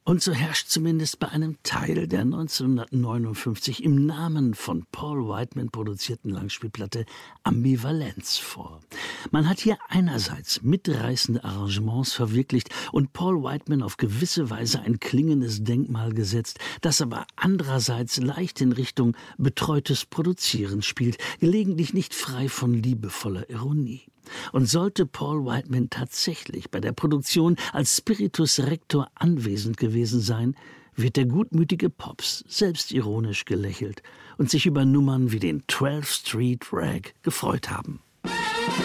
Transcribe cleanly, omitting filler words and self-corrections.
Und so herrscht zumindest bei einem Teil der 1959 im Namen von Paul Whiteman produzierten Langspielplatte Ambivalenz vor. Man hat hier einerseits mitreißende Arrangements verwirklicht und Paul Whiteman auf gewisse Weise ein klingendes Denkmal gesetzt, das aber andererseits leicht in Richtung betreutes Produzieren spielt, gelegentlich nicht frei von liebevoller Ironie. Und sollte Paul Whiteman tatsächlich bei der Produktion als Spiritus Rector anwesend gewesen sein, wird der gutmütige Pops selbstironisch gelächelt und sich über Nummern wie den 12th Street Rag gefreut haben.